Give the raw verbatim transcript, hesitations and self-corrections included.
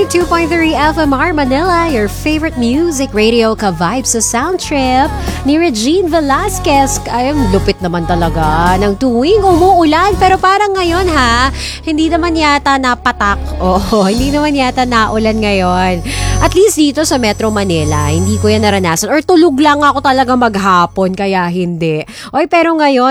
two point three F M R Manila, your favorite music radio ka-vibe sa sound trip ni Regine Velasquez. Ay, lupit naman talaga ng tuwing umuulan. Pero parang ngayon ha, hindi naman yata napatak. Oo, hindi naman yata naulan ngayon. At least dito sa Metro Manila, hindi ko yan naranasan. Or tulog lang ako talaga maghapon, kaya hindi. Oy, pero ngayon,